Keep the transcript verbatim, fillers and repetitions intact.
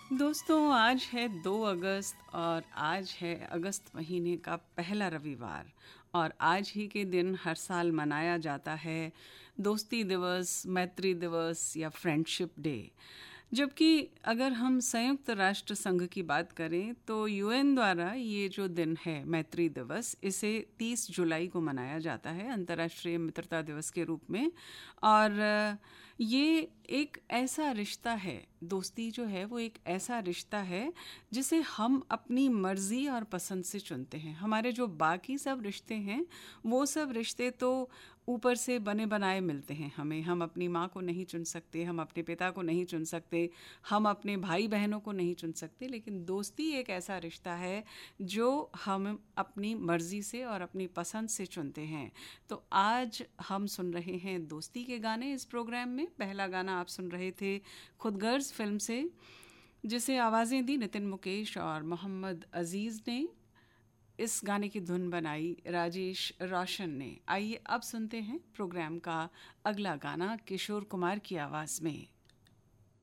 दोस्तों, आज है दो अगस्त और आज है अगस्त महीने का पहला रविवार। और आज ही के दिन हर साल मनाया जाता है दोस्ती दिवस, मैत्री दिवस या फ्रेंडशिप डे। जबकि अगर हम संयुक्त राष्ट्र संघ की बात करें तो यूएन द्वारा ये जो दिन है मैत्री दिवस, इसे तीस जुलाई को मनाया जाता है अंतर्राष्ट्रीय मित्रता दिवस के रूप में। और ये एक ऐसा रिश्ता है, दोस्ती जो है वो एक ऐसा रिश्ता है जिसे हम अपनी मर्जी और पसंद से चुनते हैं। हमारे जो बाकी सब रिश्ते हैं वो सब रिश्ते तो ऊपर से बने बनाए मिलते हैं हमें। हम अपनी माँ को नहीं चुन सकते, हम अपने पिता को नहीं चुन सकते, हम अपने भाई बहनों को नहीं चुन सकते, लेकिन दोस्ती एक ऐसा रिश्ता है जो हम अपनी मर्जी से और अपनी पसंद से चुनते हैं। तो आज हम सुन रहे हैं दोस्ती के गाने इस प्रोग्राम में। पहला गाना आप सुन रहे थे खुदगर्ज फिल्म से, जिसे आवाज़ें दी नितिन मुकेश और मोहम्मद अजीज़ ने। इस गाने की धुन बनाई राजेश रोशन ने। आइए अब सुनते हैं प्रोग्राम का अगला गाना किशोर कुमार की आवाज़ में।